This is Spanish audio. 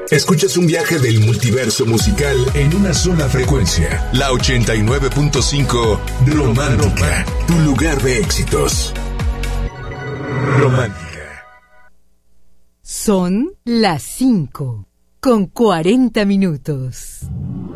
Escuchas un viaje del multiverso musical en una sola frecuencia. La 89.5 Romántica, tu lugar de éxitos. Romántica. Son las 5:40.